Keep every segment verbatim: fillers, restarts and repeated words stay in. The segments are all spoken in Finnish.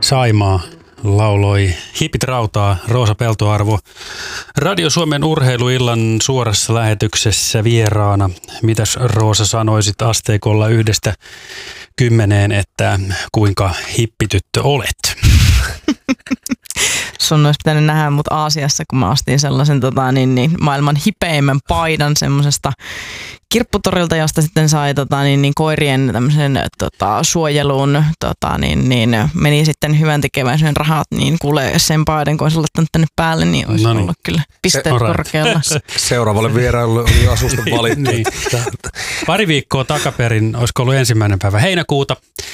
Saimaa lauloi Hipit rautaa, Roosa Peltoarvo. Radio Suomen urheiluillan suorassa lähetyksessä vieraana. Mitäs Roosa sanoisit asteikolla yhdestä kymmeneen, että kuinka hippityttö olet? Sun olisi pitänyt nähdä mut Aasiassa, kun mä ostin sellaisen tota, niin, niin, maailman hipeimmän paidan semmoisesta kirpputorilta, josta sitten sai tota, niin, niin, koirien tämmöisen tota, suojeluun, tota, niin, niin, meni sitten hyvän tekeväisyyden rahat, niin kuule sen paidan, kun olisi laittanut tänne päälle, niin olisi Noniin. ollut kyllä pisteet Se, korkealla. Se, seuraavalle vierailulle oli jo asusta valittu. niin. Pari viikkoa takaperin, olisiko ollut ensimmäinen päivä heinäkuuta,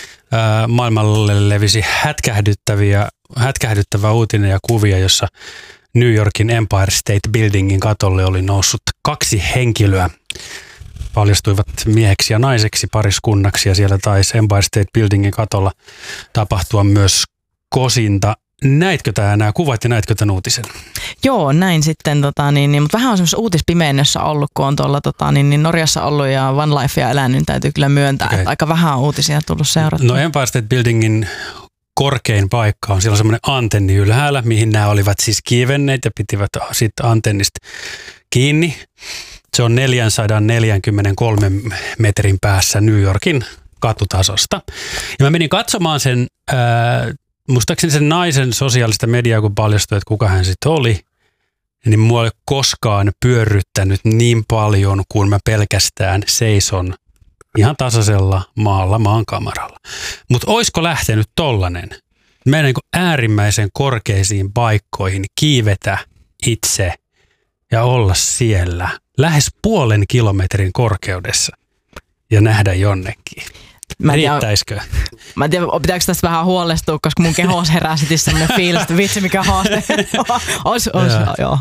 ää, maailmalle levisi hätkähdyttäviä hätkähdyttävä uutinen ja kuvia, jossa New Yorkin Empire State Buildingin katolle oli noussut kaksi henkilöä. Paljastuivat mieheksi ja naiseksi pariskunnaksi ja siellä taisi Empire State Buildingin katolla tapahtua myös kosinta. Näitkö tämä nämä kuvat ja näitkö tämän uutisen? Joo, näin sitten, tota, niin, niin, mutta vähän on semmoisessa uutispimeennossa ollut, kun on tuolla tota, niin, niin Norjassa ollut ja One Lifea elänyt, niin täytyy kyllä myöntää, okay. että aika vähän uutisia tullut seurattua. No Empire State Buildingin korkein paikka on, siellä on semmoinen antenni ylhäällä, mihin nämä olivat siis kiivenneet ja pitivät sitten antennista kiinni. Se on neljäsataaneljäkymmentäkolme metrin päässä New Yorkin katutasosta. Ja mä menin katsomaan sen, ää, muistaakseni sen naisen sosiaalista mediaa, kun paljastui, että kuka hän sitten oli, niin mua ei ole koskaan pyörryttänyt niin paljon kuin mä pelkästään seison ihan tasaisella maalla, maankamaralla. Mutta oisko lähtenyt tollanen? Meidän niin äärimmäisen korkeisiin paikkoihin kiivetä itse ja olla siellä lähes puolen kilometrin korkeudessa ja nähdä jonnekin. Mä riittäisikö? Mä en tiedä, pitääkö tästä vähän huolestua, koska mun kehos herää sitten sellainen fiilis, että vitsi mikä haaste. Ois, ois, joo. joo.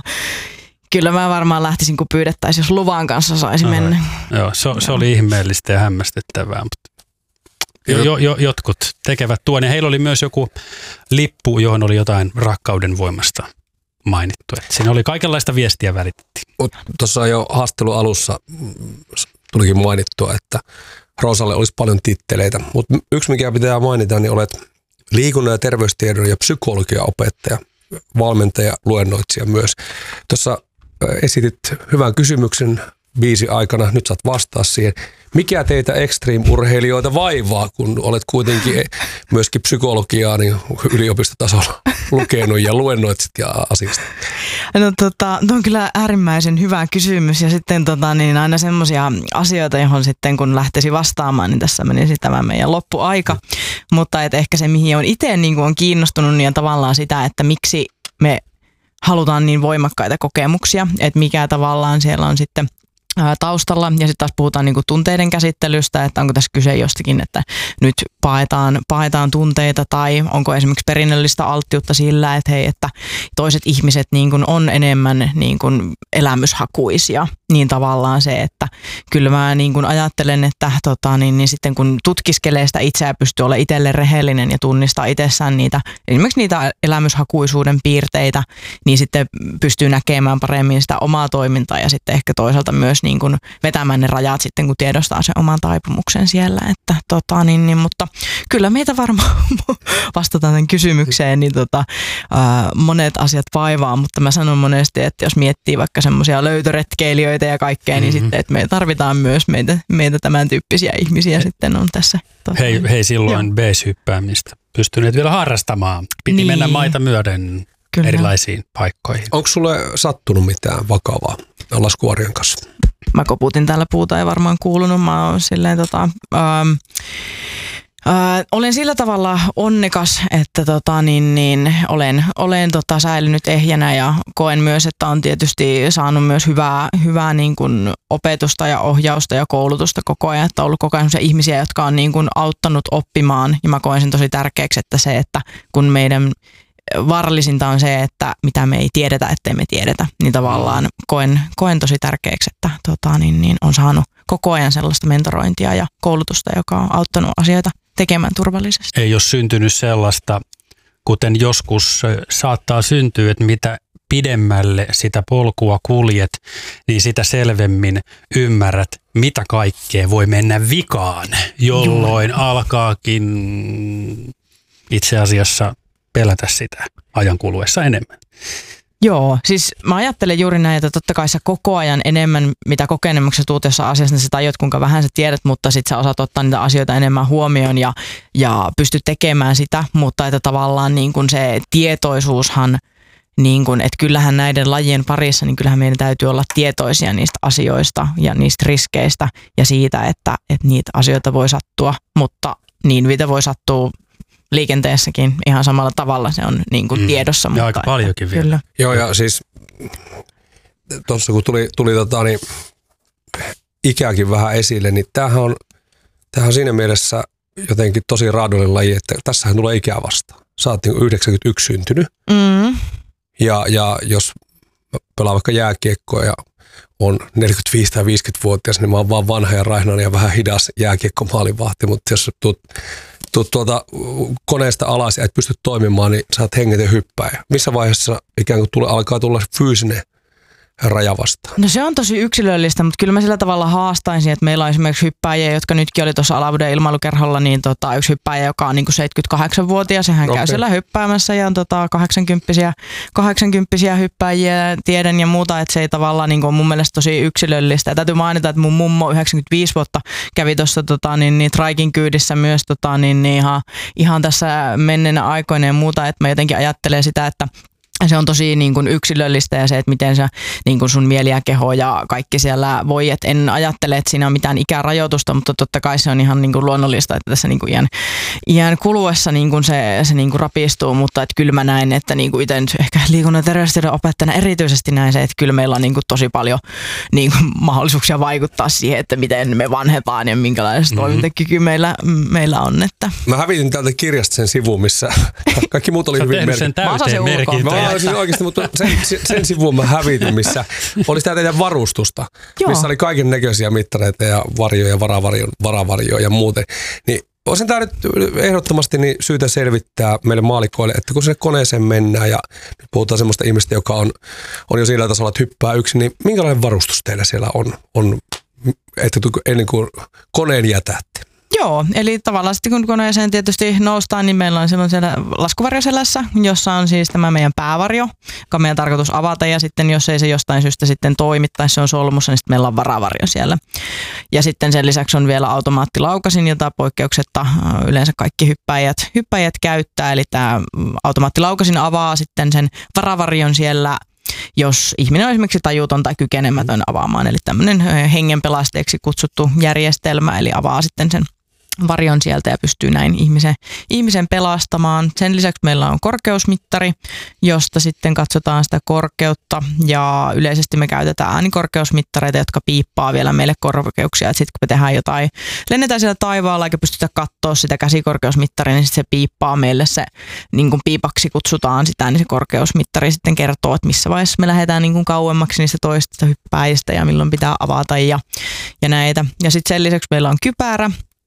Kyllä mä varmaan lähtisin, kun pyydettäisiin, jos luvan kanssa saisi Aha, mennä. Joo, se, se oli ihmeellistä ja hämmästyttävää, mutta jo, jo, jo, jotkut tekevät tuon. Ja heillä oli myös joku lippu, johon oli jotain rakkauden voimasta mainittu. Että siinä oli kaikenlaista viestiä välitettiin. Tuossa jo haastattelun alussa tulikin mainittua, että Roosalle olisi paljon titteleitä, mutta yksi mikä pitää mainita, niin olet liikunnan ja terveystiedon ja psykologian opettaja, valmentaja, luennoitsija myös. Tuossa esitit hyvän kysymyksen biisi aikana, nyt saat vastaa siihen. Mikä teitä extreme-urheilijoita vaivaa, kun olet kuitenkin myöskin psykologiaa niin yliopistotasolla lukenut ja luennoitsit ja asiasta? No tota, tuo on kyllä äärimmäisen hyvä kysymys ja sitten tota, niin aina semmoisia asioita, johon sitten kun lähtisi vastaamaan, niin tässä menisi tämä meidän loppuaika. Mm. Mutta et ehkä se, mihin on itse niin on kiinnostunut, niin on tavallaan sitä, että miksi me halutaan niin voimakkaita kokemuksia, että mikä tavallaan siellä on sitten taustalla. Ja sitten taas puhutaan niinku tunteiden käsittelystä, että onko tässä kyse jostakin, että nyt paetaan, paetaan tunteita tai onko esimerkiksi perinnöllistä alttiutta sillä, että hei, että toiset ihmiset niinku on enemmän niinku elämyshakuisia. Niin tavallaan se, että kyllä mä niinku ajattelen, että tota, niin, niin sitten kun tutkiskelee sitä itseä, pystyy olla itselle rehellinen ja tunnistaa itsessään niitä, esimerkiksi niitä elämyshakuisuuden piirteitä, niin sitten pystyy näkemään paremmin sitä omaa toimintaa ja sitten ehkä toisaalta myös niin kuin vetämään ne rajat sitten, kun tiedostaa sen oman taipumuksen siellä. Että, tota, niin, niin, mutta kyllä meitä varmaan vastataan tämän kysymykseen, niin tota, ää, monet asiat vaivaa, mutta mä sanon monesti, että jos miettii vaikka semmoisia löytöretkeilijöitä ja kaikkea, mm-hmm. niin sitten, että me tarvitaan myös meitä, meitä tämän tyyppisiä ihmisiä he, sitten on tässä. Tota, hei, hei silloin base-hyppäämistä pystyneet vielä harrastamaan. Piti niin. mennä maita myöden kyllä. erilaisiin paikkoihin. Onko sulle sattunut mitään vakavaa laskuvarjon kanssa? Mä koputin täällä puuta, ei varmaan kuulunut. Mä oon silleen tota... Ähm, äh, olen sillä tavalla onnekas, että tota, niin, niin, olen, olen tota, säilynyt ehjänä ja koen myös, että on tietysti saanut myös hyvää, hyvää niin kuin opetusta ja ohjausta ja koulutusta koko ajan. Että on ollut koko ajan sellaisia ihmisiä, jotka on niin kuin auttanut oppimaan ja mä koen sen tosi tärkeäksi, että se, että kun meidän vaarallisinta on se, että mitä me ei tiedetä, ettei me tiedetä, niin tavallaan koen, koen tosi tärkeäksi, että tota, niin, niin on saanut koko ajan sellaista mentorointia ja koulutusta, joka on auttanut asioita tekemään turvallisesti. Ei ole syntynyt sellaista, kuten joskus saattaa syntyä, että mitä pidemmälle sitä polkua kuljet, niin sitä selvemmin ymmärrät, mitä kaikkea voi mennä vikaan, jolloin Joo. alkaakin itse asiassa pelätä sitä ajan kuluessa enemmän. Joo, siis mä ajattelen juuri näin, että totta kai sä koko ajan enemmän, mitä kokenemuksessa tuut jossain asiassa, niin sä tajut, kuinka vähän sä tiedät, mutta sit sä osaat ottaa niitä asioita enemmän huomioon ja, ja pystyt tekemään sitä, mutta että tavallaan niin kuin se tietoisuushan, niin kuin, että kyllähän näiden lajien parissa, niin kyllähän meidän täytyy olla tietoisia niistä asioista ja niistä riskeistä ja siitä, että, että niitä asioita voi sattua, mutta niin mitä voi sattua liikenteessäkin ihan samalla tavalla, se on niin kuin mm. tiedossa. Ja mutta aika paljonkin että, vielä. kyllä. Joo, ja siis tuossa kun tuli, tuli tota, niin, ikäkin vähän esille, niin tämähän on, tämähän on siinä mielessä jotenkin tosi raadollinen laji, että tässähän tulee ikää vastaan. Sä oot niin yhdeksänkymmentäyksi syntynyt, Mm. ja, ja jos pelaa vaikka jääkiekkoa ja on neljäkymmentäviisi tai viisikymmentävuotias, niin mä oon vaan vanha ja raihnainen ja vähän hidas jääkiekkomaalivahti, mutta jos tuut tuut tuolta koneesta alas ja et pysty toimimaan, niin sä oot hengeten hyppääjä. Missä vaiheessa ikään kuin tule, alkaa tulla fyysinen raja vastaan? No se on tosi yksilöllistä, mutta kyllä mä sillä tavalla haastaisin, että meillä on esimerkiksi hyppääjiä, jotka nytkin oli tuossa Alavuuden ilmailukerholla, niin tota, yksi hyppääjä, joka on niin kuin seitsemänkymmentäkahdeksanvuotias ja hän okay. käy siellä hyppäämässä ja on tota kahdeksankymppisiä, kahdeksankymppisiä hyppääjiä tiedän ja muuta, että se ei tavallaan niin kuin on mun mielestä tosi yksilöllistä. Ja täytyy mainita, että mun mummo yhdeksänkymmentäviisi vuotta kävi tuossa tota, niin, niin, traikin kyydissä myös tota, niin, niin, ihan, ihan tässä menneenä aikoina ja muuta, että mä jotenkin ajattelen sitä, että se on tosi niin kuin yksilöllistä ja se, että miten sä, niin kuin sun mieli ja keho ja kaikki siellä voi. Et en ajattele, että siinä on mitään ikärajoitusta, mutta totta kai se on ihan niin kuin luonnollista, että tässä niin kuin iän, iän kuluessa niin kuin se, se niin kuin rapistuu. Mutta että kyllä mä näin, että niin kuin itse nyt ehkä liikunnan ja terveystiedon opettajana erityisesti näin se, että kyllä meillä on niin kuin tosi paljon niin kuin mahdollisuuksia vaikuttaa siihen, että miten me vanhetaan ja minkälainen mm-hmm. toimintakyky meillä, meillä on. Että. Mä hävitin täältä kirjasta sen sivun, missä kaikki muut oli hyvin merkittävät. Mä osasin merkintöjä. Siis oikeasti, mutta sen, sen sivuun mä hävitin, missä oli sitä teidän varustusta, Joo. missä oli kaiken näköisiä mittareita ja varjoja, varavarjoja, varavarjoja ja muuten. Niin olisin tämä nyt ehdottomasti niin syytä selvittää meille maalikoille, että kun sinne koneeseen mennään ja nyt puhutaan semmoista ihmistä, joka on, on jo sillä tasolla, että hyppää yksin, niin minkälainen varustus teillä siellä on, on että ennen kuin koneen jätätte? Joo, eli tavallaan sitten kun koneeseen tietysti noustaan, niin meillä on silloin siellä laskuvarjoselässä, jossa on siis tämä meidän päävarjo, joka on meidän tarkoitus avata ja sitten jos ei se jostain syystä sitten toimi tai se on solmussa, niin sitten meillä on varavarjo siellä. Ja sitten sen lisäksi on vielä automaattilaukasin, jota poikkeuksetta yleensä kaikki hyppäjät, hyppäjät käyttää, eli tämä automaattilaukasin avaa sitten sen varavarjon siellä, jos ihminen on esimerkiksi tajuton tai kykenemätön avaamaan, eli tämmöinen hengenpelasteeksi kutsuttu järjestelmä, eli avaa sitten sen varjon sieltä ja pystyy näin ihmisen, ihmisen pelastamaan. Sen lisäksi meillä on korkeusmittari, josta sitten katsotaan sitä korkeutta ja yleisesti me käytetään äänikorkeusmittareita, jotka piippaa vielä meille korkeuksia. Sitten kun me tehdään jotain, lennetään siellä taivaalla eikä pystytä katsoa sitä käsikorkeusmittaria, niin sitten se piippaa meille se, niin kuin piipaksi kutsutaan sitä, niin se korkeusmittari sitten kertoo, että missä vaiheessa me lähdetään niin kuin kauemmaksi niistä toista hyppäjistä ja milloin pitää avata ja, ja näitä. Ja sitten sen lisäksi meillä on kypärä.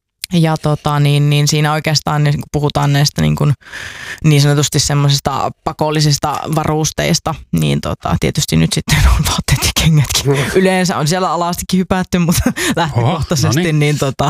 Ja tota, niin, niin siinä oikeastaan niin kun puhutaan näistä niin, kuin, niin sanotusti semmoisista pakollisista varusteista, niin tota, tietysti nyt sitten on vaatteet ja kengätkin. Yleensä on siellä alastikin hypätty, mutta lähtökohtaisesti Oho, no niin. niin tota...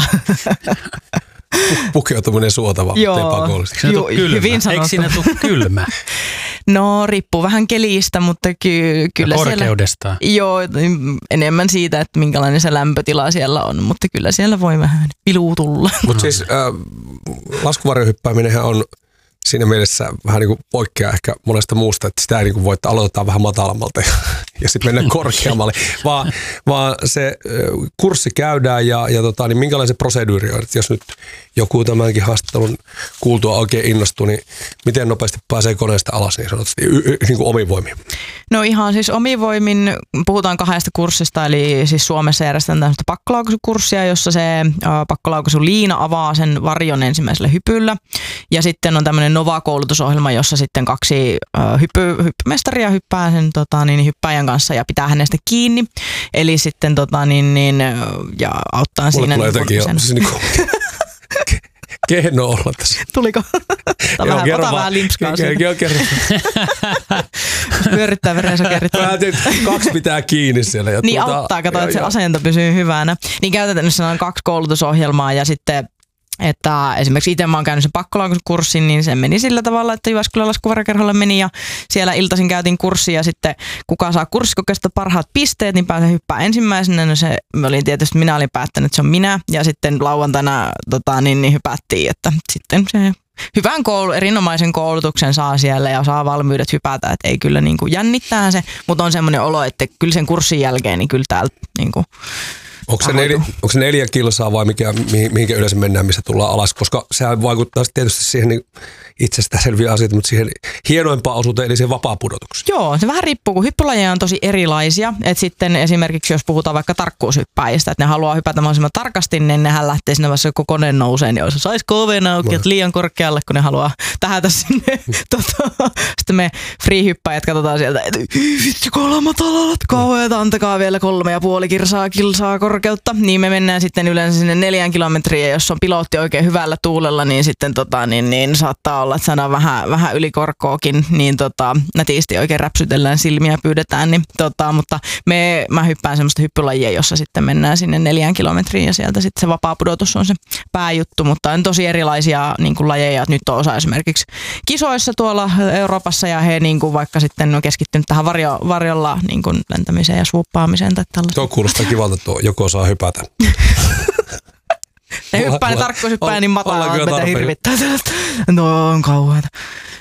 Pukeutuminen suotava, Joo, ei pakollista. Ju, hyvin sanottu. Eikö siinä tule kylmä? No riippuu vähän kelistä, mutta ky- kyllä ja korkeudesta. Siellä, joo, enemmän siitä, että minkälainen se lämpötila siellä on, mutta kyllä siellä voi vähän piluu tulla. Mutta siis äh, laskuvarjohyppääminenhän on siinä mielessä vähän niin kuin poikkeaa ehkä monesta muusta, että sitä ei niin kuin voi, että aloitetaan vähän matalammalta ja, ja sitten mennään korkeammalle, vaan, vaan se kurssi käydään ja, ja tota, niin minkälainen se proseduuri on, että jos nyt joku tämänkin haastattelun kuultua oikein innostuu, niin miten nopeasti pääsee koneesta alas niin sanotusti, y- y- niin kuin omin voimin? No ihan siis omin voimin, puhutaan kahdesta kurssista, eli siis Suomessa järjestetään tämmöistä pakkolaukaisukurssia, jossa se äh, pakkolaukaisu-liina avaa sen varjon ensimmäisellä hypyllä ja sitten on tämmöinen Nova-koulutusohjelma, jossa sitten kaksi äh, hyppy, hyppymestaria hyppää sen tota, niin, hyppäjän kanssa ja pitää hänestä kiinni. Eli sitten tota, niin, niin, ja auttaa Mulle siinä. Mulle tulee jotenkin siis niin kehno olla tässä. Tuliko? Tämä vähän, ota vähän limpskaa siitä. Joo, kerro. Pyörittää verensokerit. Mä ajattelin, että kaksi pitää kiinni siellä. Ja niin tuota, auttaa, kato, joo, että se joo. asento pysyy hyvänä. Niin käytetään kaksi koulutusohjelmaa ja sitten Että esimerkiksi itse mä oon käynyt sen pakkolaukaisukurssin, niin se meni sillä tavalla, että Jyväskylän laskuvarjokerholle meni ja siellä iltaisin käytiin kurssi ja sitten kuka saa kurssikokeesta parhaat pisteet, niin pääsee hyppää ensimmäisenä. No se oli tietysti, minä olin päättänyt, että se on minä ja sitten lauantaina tota, niin, niin hypättiin, että sitten se hyvän koulu, erinomaisen koulutuksen saa siellä ja saa valmiudet hypätä, että ei kyllä niin kuin jännittää se, mutta on semmoinen olo, että kyllä sen kurssin jälkeen niin kyllä täältä niin kuin Onko se, neljä, onko se neljä kilsaa vai mikä, mihinkä yleensä mennään, missä tullaan alas? Koska sehän vaikuttaa tietysti siihen niin itsestään selviä asioita, mutta siihen hienoimpaan osuuteen, eli siihen vapaapudotukseen. Joo, se vähän riippuu, kun hyppylajeja on tosi erilaisia. Että sitten esimerkiksi, jos puhutaan vaikka tarkkuushyppäjistä, että ne haluaa hypätä mahdollisimman tarkasti, niin nehän lähtee sinne vaiheessa, kun kone nousee, niin jos saisi K V auki, että liian korkealle, kun ne haluaa tähätä sinne. tota, sitten me free-hyppäjät katsotaan sieltä, että vitsi kolmat alat, kauheata, antakaa vielä kolme ja puoli kirsaa, kilsaa korkeutta. Niin me mennään sitten yleensä sinne neljään kilometriä, jos on pilotti oikein hyvällä tuulella, niin sitten tota, niin, niin saattaa olla, että saadaan vähän, vähän yli korkoakin, niin tota, nätisti oikein räpsytellään silmiä ja pyydetään. Niin, tota, mutta me, mä hyppään semmoista hyppylajia, jossa sitten mennään sinne neljään kilometriin ja sieltä sitten se vapaa pudotus on se pääjuttu, mutta on tosi erilaisia niin kuin lajeja. Nyt on osa esimerkiksi kisoissa tuolla Euroopassa ja he niin kuin vaikka sitten on keskittynyt tähän varjo, varjolla niin kuin lentämiseen ja swooppaamiseen tai tällaista. Tuo kuulostaa kivalta, tuo joko saa hypätä. Ne hyppää, ne tarkkuushyppää niin matalaa, että meitä hirvittää. No on kauheata.